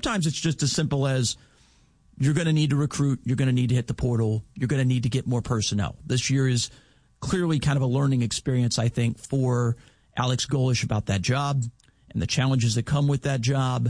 sometimes it's just as simple as you're going to need to recruit, you're going to need to hit the portal, you're going to need to get more personnel. This year is clearly kind of a learning experience, I think, for Alex Golesh about that job and the challenges that come with that job.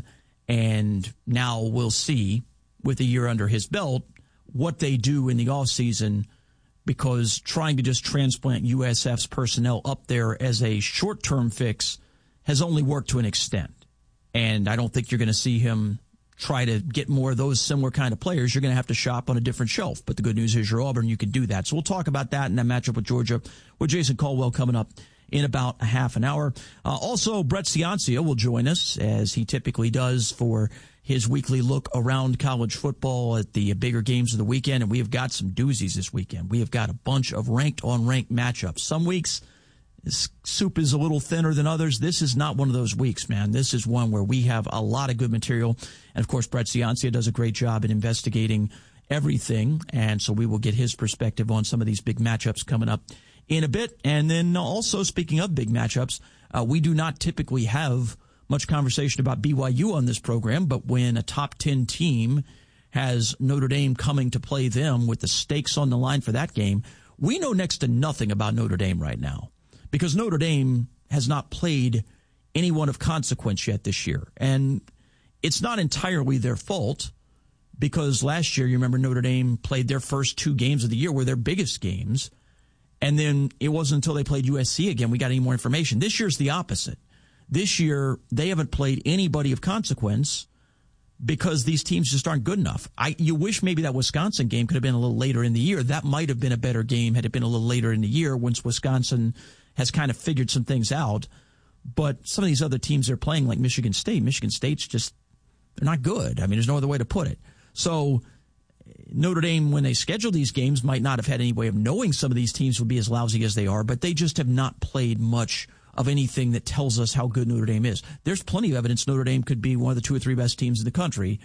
And now we'll see, with a year under his belt, what they do in the offseason, because trying to just transplant USF's personnel up there as a short-term fix has only worked to an extent. And I don't think you're going to see him try to get more of those similar kind of players. You're going to have to shop on a different shelf. But the good news is you're Auburn. You can do that. So we'll talk about that in that matchup with Georgia with Jason Caldwell coming up in about a half an hour. Also, Brett Ciancia will join us, as he typically does, for his weekly look around college football at the bigger games of the weekend. And we have got some doozies this weekend. We have got a bunch of ranked-on-ranked matchups. Some weeks, this soup is a little thinner than others. This is not one of those weeks, man. This is one where we have a lot of good material. And, of course, Brett Ciancia does a great job in investigating everything. And so we will get his perspective on some of these big matchups coming up in a bit. And then also, speaking of big matchups, we do not typically have much conversation about BYU on this program, but when a top 10 team has Notre Dame coming to play them with the stakes on the line for that game, we know next to nothing about Notre Dame right now, because Notre Dame has not played anyone of consequence yet this year. And it's not entirely their fault, because last year, you remember, Notre Dame played their first 2 games of the year were their biggest games. And then it wasn't until they played USC again we got any more information. This year's the opposite. This year, they haven't played anybody of consequence because these teams just aren't good enough. You wish maybe that Wisconsin game could have been a little later in the year. That might have been a better game had it been a little later in the year, once Wisconsin has kind of figured some things out. But some of these other teams they're playing, like Michigan State's just, they're not good. I mean, there's no other way to put it. So Notre Dame, when they schedule these games, might not have had any way of knowing some of these teams would be as lousy as they are, but they just have not played much of anything that tells us how good Notre Dame is. There's plenty of evidence Notre Dame could be one of the 2 or 3 best teams in the country.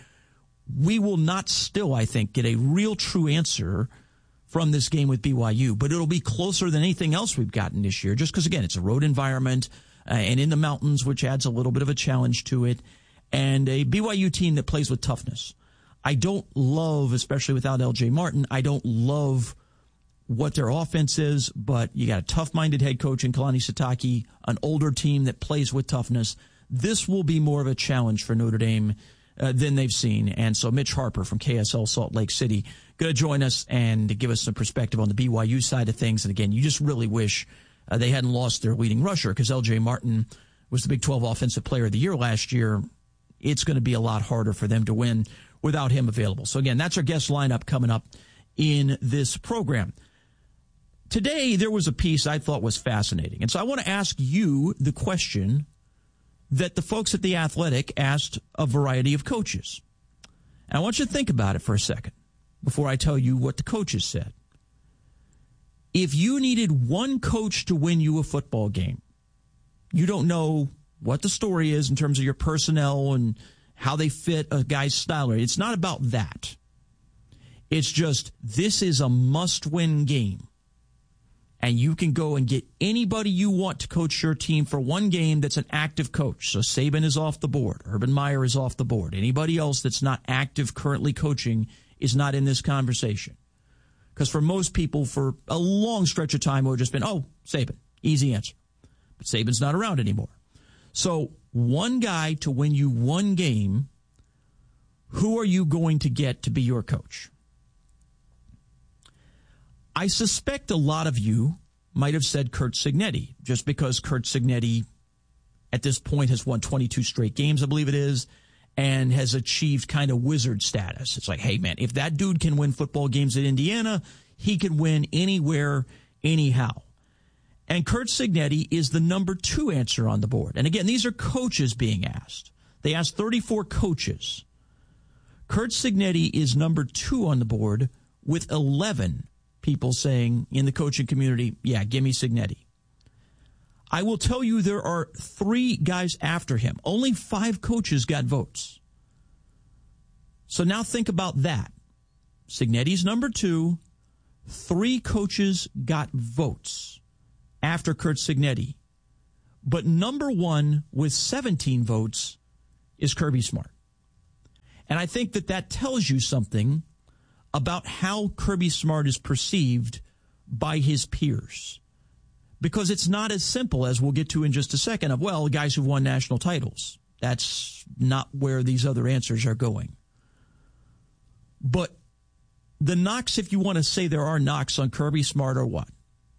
We will not still, I think, get a real true answer from this game with BYU, but it'll be closer than anything else we've gotten this year, just because, again, it's a road environment and in the mountains, which adds a little bit of a challenge to it, and a BYU team that plays with toughness. I don't love, especially without L.J. Martin, I don't love what their offense is, but you got a tough-minded head coach in Kalani Sitake, an older team that plays with toughness. This will be more of a challenge for Notre Dame than they've seen. And so Mitch Harper from KSL Salt Lake City going to join us and give us some perspective on the BYU side of things. And again, you just really wish they hadn't lost their leading rusher, because L.J. Martin was the Big 12 Offensive Player of the Year last year. It's going to be a lot harder for them to win without him available. So again, that's our guest lineup coming up in this program. Today, there was a piece I thought was fascinating. And so I want to ask you the question that the folks at The Athletic asked a variety of coaches. And I want you to think about it for a second before I tell you what the coaches said. If you needed one coach to win you a football game, you don't know what the story is in terms of your personnel and how they fit a guy's style. It's not about that. It's just, this is a must-win game. And you can go and get anybody you want to coach your team for one game that's an active coach. So Saban is off the board. Urban Meyer is off the board. Anybody else that's not active currently coaching is not in this conversation. Because for most people, for a long stretch of time, it would have just been, oh, Saban, easy answer. But Saban's not around anymore. So one guy to win you one game, who are you going to get to be your coach? I suspect a lot of you might have said Curt Cignetti, just because Curt Cignetti at this point has won 22 straight games, I believe it is, and has achieved kind of wizard status. It's like, hey, man, if that dude can win football games at Indiana, he can win anywhere, anyhow. And Curt Cignetti is the number 2 answer on the board. And again, these are coaches being asked. They asked 34 coaches. Curt Cignetti is number 2 on the board with 11 people saying in the coaching community, yeah, give me Cignetti. I will tell you there are 3 guys after him. Only 5 coaches got votes. So now think about that. Cignetti's number 2. 3 coaches got votes after Curt Cignetti. But number 1 with 17 votes is Kirby Smart. And I think that tells you something about how Kirby Smart is perceived by his peers. Because it's not as simple as we'll get to in just a second of, well, guys who've won national titles. That's not where these other answers are going. But the knocks, if you want to say there are knocks on Kirby Smart, are what?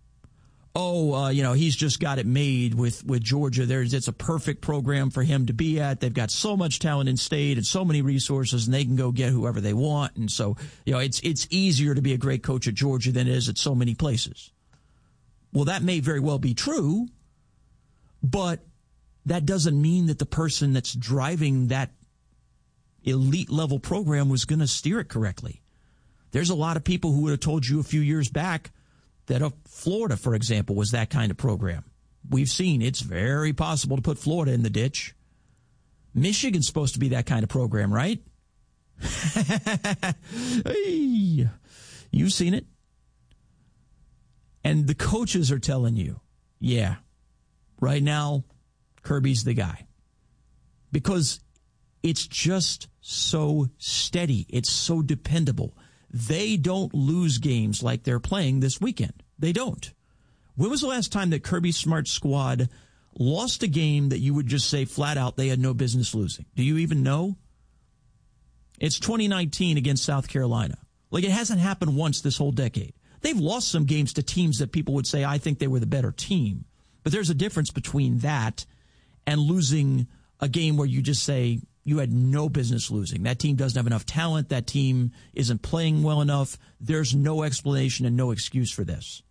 He's just got it made with Georgia. It's a perfect program for him to be at. They've got so much talent in state and so many resources, and they can go get whoever they want. And so, it's easier to be a great coach at Georgia than it is at so many places. Well, that may very well be true, but that doesn't mean that the person that's driving that elite level program was going to steer it correctly. There's a lot of people who would have told you a few years back that Florida, for example, was that kind of program. We've seen it's very possible to put Florida in the ditch. Michigan's supposed to be that kind of program, right? Hey, you've seen it. And the coaches are telling you, yeah, right now, Kirby's the guy. Because it's just so steady. It's so dependable. They don't lose games like they're playing this weekend. They don't. When was the last time that Kirby Smart's squad lost a game that you would just say flat out they had no business losing? Do you even know? It's 2019 against South Carolina. Like, it hasn't happened once this whole decade. They've lost some games to teams that people would say, I think they were the better team. But there's a difference between that and losing a game where you just say you had no business losing. That team doesn't have enough talent. That team isn't playing well enough. There's no explanation and no excuse for this.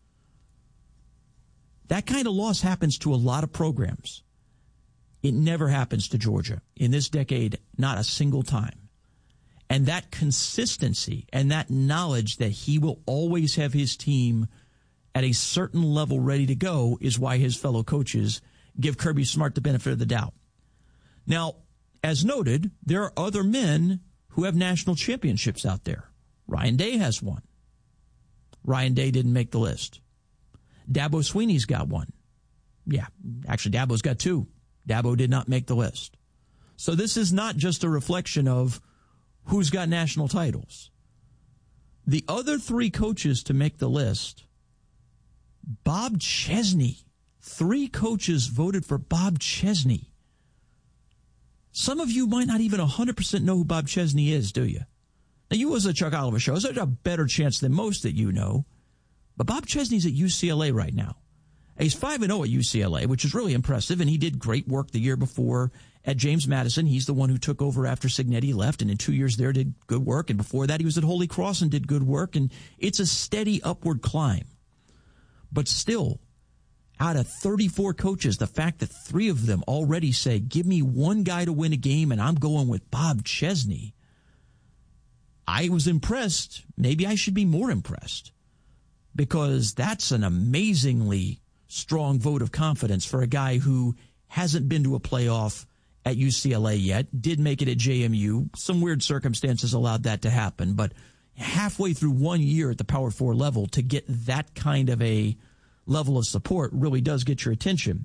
That kind of loss happens to a lot of programs. It never happens to Georgia. In this decade, not a single time. And that consistency and that knowledge that he will always have his team at a certain level ready to go is why his fellow coaches give Kirby Smart the benefit of the doubt. Now, as noted, there are other men who have national championships out there. Ryan Day has one. Ryan Day didn't make the list. Dabo Swinney's got one. Yeah, actually, Dabo's got two. Dabo did not make the list. So this is not just a reflection of who's got national titles. The other three coaches to make the list, Bob Chesney. 3 coaches voted for Bob Chesney. Some of you might not even 100% know who Bob Chesney is, do you? Now, you was a Chuck Oliver show. There's a better chance than most that you know. But Bob Chesney's at UCLA right now. He's 5-0 at UCLA, which is really impressive, and he did great work the year before at James Madison. He's the one who took over after Cignetti left, and in 2 years there did good work. And before that, he was at Holy Cross and did good work. And it's a steady upward climb. But still, out of 34 coaches, the fact that 3 of them already say, give me one guy to win a game, and I'm going with Bob Chesney. I was impressed. Maybe I should be more impressed, because that's an amazingly strong vote of confidence for a guy who hasn't been to a playoff at UCLA yet, did make it at JMU. Some weird circumstances allowed that to happen, but halfway through 1 year at the Power 4 level to get that kind of a level of support really does get your attention.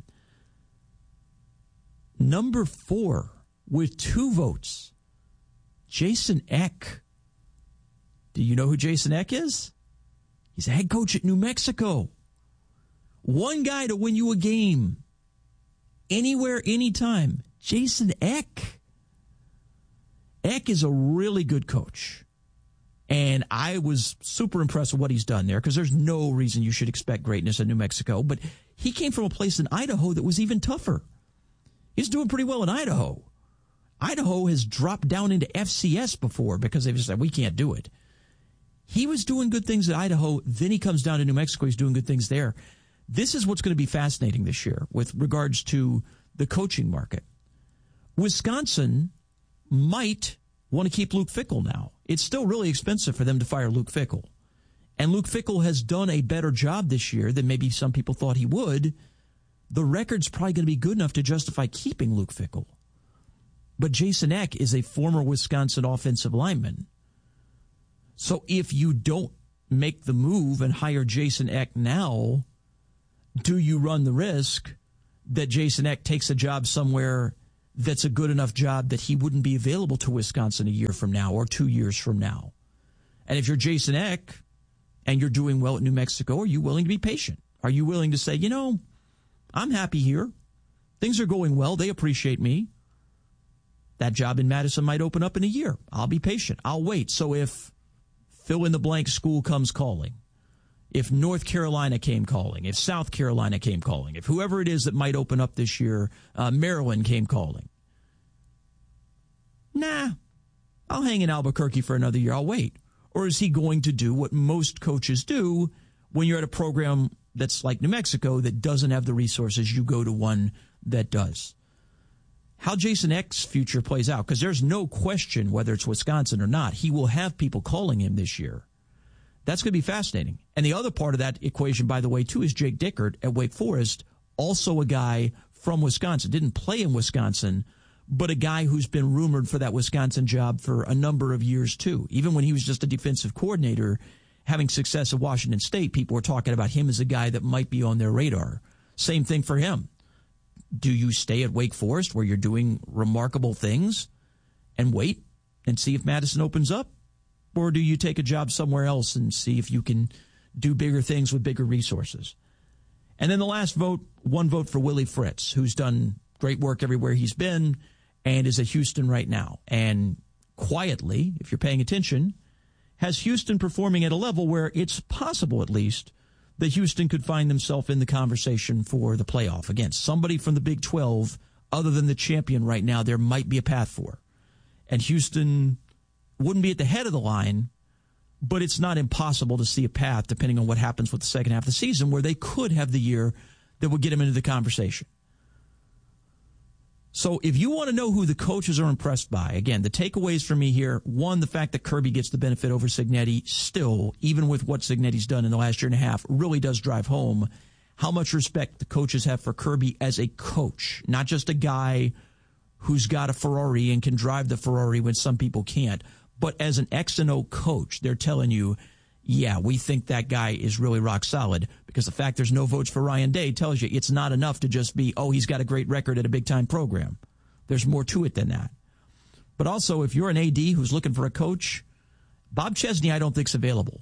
Number 4 with 2 votes, Jason Eck. Do you know who Jason Eck is? He's a head coach at New Mexico. One guy to win you a game. Anywhere, anytime. Jason Eck. Eck is a really good coach. And I was super impressed with what he's done there, because there's no reason you should expect greatness in New Mexico. But he came from a place in Idaho that was even tougher. He's doing pretty well in Idaho. Idaho has dropped down into FCS before because they've just said, we can't do it. He was doing good things at Idaho. Then he comes down to New Mexico. He's doing good things there. This is what's going to be fascinating this year with regards to the coaching market. Wisconsin might want to keep Luke Fickell now. It's still really expensive for them to fire Luke Fickell. And Luke Fickell has done a better job this year than maybe some people thought he would. The record's probably going to be good enough to justify keeping Luke Fickell. But Jason Eck is a former Wisconsin offensive lineman. So if you don't make the move and hire Jason Eck now, do you run the risk that Jason Eck takes a job somewhere that's a good enough job that he wouldn't be available to Wisconsin a year from now or 2 years from now. And if you're Jason Eck and you're doing well at New Mexico, are you willing to be patient? Are you willing to say, you know, I'm happy here. Things are going well. They appreciate me. That job in Madison might open up in a year. I'll be patient. I'll wait. So if fill-in-the-blank school comes calling, if North Carolina came calling, if South Carolina came calling, if whoever it is that might open up this year, Maryland came calling, nah, I'll hang in Albuquerque for another year. I'll wait. Or is he going to do what most coaches do when you're at a program that's like New Mexico that doesn't have the resources? You go to one that does. How Jason Eck's future plays out, because there's no question whether it's Wisconsin or not, he will have people calling him this year. That's going to be fascinating. And the other part of that equation, by the way, too, is Jake Dickert at Wake Forest, also a guy from Wisconsin. Didn't play in Wisconsin, but a guy who's been rumored for that Wisconsin job for a number of years, too. Even when he was just a defensive coordinator, having success at Washington State, people were talking about him as a guy that might be on their radar. Same thing for him. Do you stay at Wake Forest where you're doing remarkable things and wait and see if Madison opens up? Or do you take a job somewhere else and see if you can do bigger things with bigger resources? And then the last vote, one vote for Willie Fritz, who's done great work everywhere he's been and is at Houston right now. And quietly, if you're paying attention, has Houston performing at a level where it's possible at least that Houston could find themselves in the conversation for the playoff. Again, somebody from the Big 12, other than the champion right now, there might be a path for. And Houston wouldn't be at the head of the line, but it's not impossible to see a path, depending on what happens with the second half of the season, where they could have the year that would get them into the conversation. So if you want to know who the coaches are impressed by, again, the takeaways for me here, one, the fact that Kirby gets the benefit over Cignetti still, even with what Cignetti's done in the last year and a half, really does drive home how much respect the coaches have for Kirby as a coach, not just a guy who's got a Ferrari and can drive the Ferrari when some people can't, but as an X and O coach. They're telling you, yeah, we think that guy is really rock solid, because the fact there's no votes for Ryan Day tells you it's not enough to just be, oh, he's got a great record at a big-time program. There's more to it than that. But also, if you're an AD who's looking for a coach, Bob Chesney I don't think is available.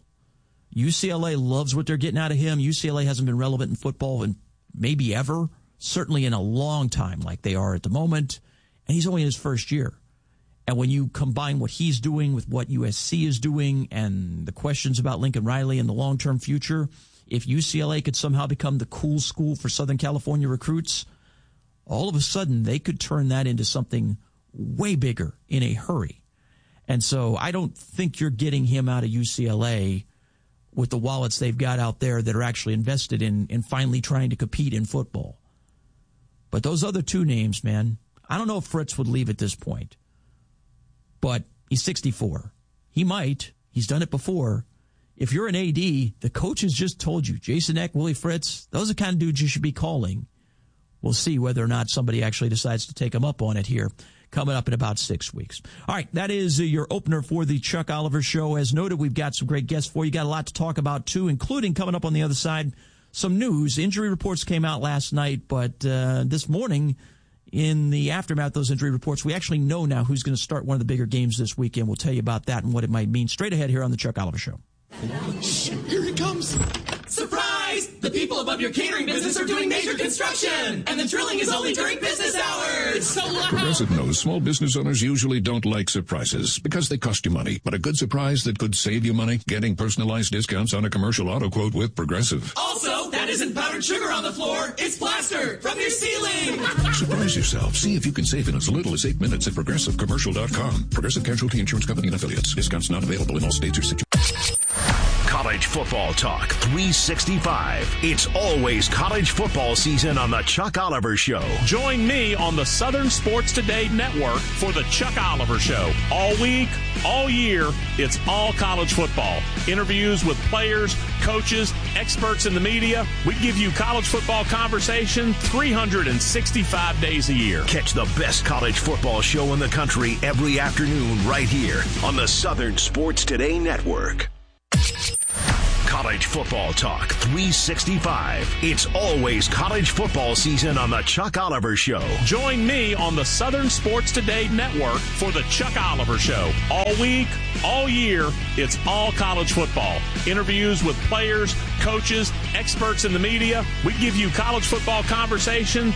UCLA loves what they're getting out of him. UCLA hasn't been relevant in football in maybe ever, certainly in a long time like they are at the moment, and he's only in his first year. And when you combine what he's doing with what USC is doing and the questions about Lincoln Riley and the long-term future, if UCLA could somehow become the cool school for Southern California recruits, all of a sudden they could turn that into something way bigger in a hurry. And so I don't think you're getting him out of UCLA with the wallets they've got out there that are actually invested in finally trying to compete in football. But those other two names, man, I don't know if Fritz would leave at this point. But he's 64. He might. He's done it before. If you're an AD, the coach has just told you, Jason Eck, Willie Fritz, those are the kind of dudes you should be calling. We'll see whether or not somebody actually decides to take him up on it here coming up in about 6 weeks. All right, that is your opener for the Chuck Oliver Show. As noted, we've got some great guests for you. Got a lot to talk about, too, including coming up on the other side, some news. Injury reports came out last night, but this morning, in the aftermath of those injury reports, we actually know now who's going to start one of the bigger games this weekend. We'll tell you about that and what it might mean straight ahead here on the Chuck Oliver Show. Shh, here he comes. Surprise! The people above your catering business are doing major construction, and the drilling is only during business hours. So loud. Progressive knows small business owners usually don't like surprises because they cost you money. But a good surprise that could save you money? Getting personalized discounts on a commercial auto quote with Progressive. Also, that isn't powdered sugar on the floor. It's plaster from your ceiling. Surprise yourself. See if you can save in as little as 8 minutes at ProgressiveCommercial.com. Progressive Casualty Insurance Company and Affiliates. Discounts not available in all states or situations. College football talk 365. It's always college football season on the Chuck Oliver Show. Join me on the Southern Sports Today Network for the Chuck Oliver Show. All week, all year, it's all college football. Interviews with players, coaches, experts in the media. We give you college football conversation 365 days a year. Catch the best college football show in the country every afternoon right here on the Southern Sports Today Network. College Football Talk 365. It's always college football season on the Chuck Oliver Show. Join me on the Southern Sports Today Network for the Chuck Oliver Show. All week, all year, it's all college football. Interviews with players, coaches, experts in the media. We give you college football conversation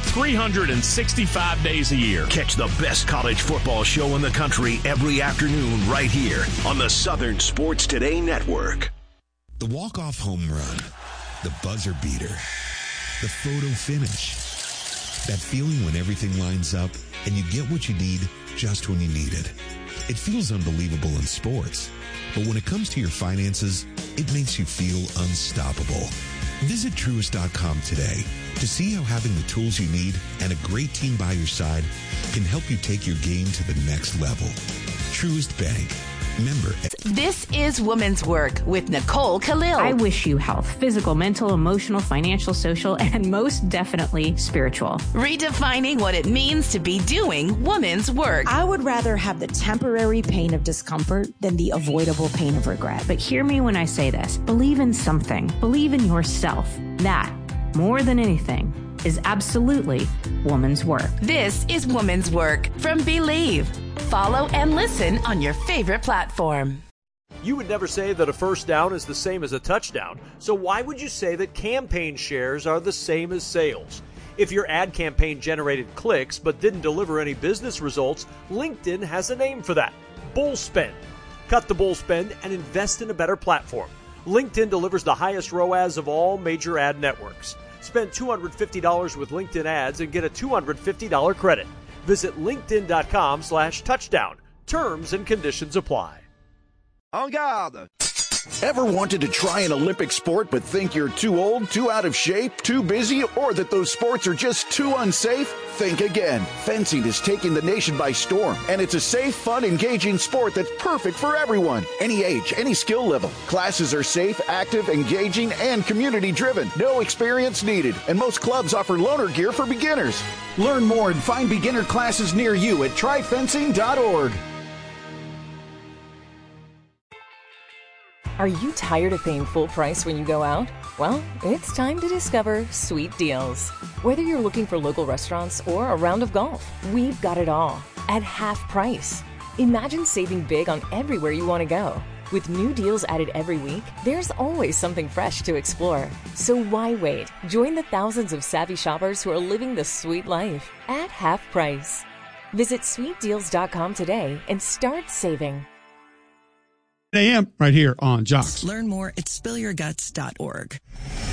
365 days a year. Catch the best college football show in the country every afternoon right here on the Southern Sports Today Network. The walk-off home run, the buzzer beater, the photo finish. That feeling when everything lines up and you get what you need just when you need it. It feels unbelievable in sports, but when it comes to your finances, it makes you feel unstoppable. Visit Truist.com today to see how having the tools you need and a great team by your side can help you take your game to the next level. Truist Bank. Member. This is Women's Work with Nicole Khalil. I wish you health, physical, mental, emotional, financial, social, and most definitely spiritual. Redefining what it means to be doing women's work. I would rather have the temporary pain of discomfort than the avoidable pain of regret. But hear me when I say this. Believe in something. Believe in yourself. That, more than anything, is absolutely woman's work. This is Women's Work from Believe. Follow and listen on your favorite platform. You would never say that a first down is the same as a touchdown, so why would you say that campaign shares are the same as sales? If your ad campaign generated clicks but didn't deliver any business results, LinkedIn has a name for that: bull spend. Cut the bull spend and invest in a better platform. LinkedIn delivers the highest ROAS of all major ad networks. Spend $250 with LinkedIn ads and get a $250 credit. Visit linkedin.com/touchdown. Terms and conditions apply. En garde! Ever wanted to try an Olympic sport but think you're too old, too out of shape, too busy, or that those sports are just too unsafe? Think again. Fencing is taking the nation by storm, and it's a safe, fun, engaging sport that's perfect for everyone. Any age, any skill level. Classes are safe, active, engaging, and community-driven. No experience needed, and most clubs offer loaner gear for beginners. Learn more and find beginner classes near you at tryfencing.org. Are you tired of paying full price when you go out? Well, it's time to discover Sweet Deals. Whether you're looking for local restaurants or a round of golf, we've got it all at half price. Imagine saving big on everywhere you want to go. With new deals added every week, there's always something fresh to explore. So why wait? Join the thousands of savvy shoppers who are living the sweet life at half price. Visit sweetdeals.com today and start saving. AM right here on Jocks. Learn more at spillyourguts.org.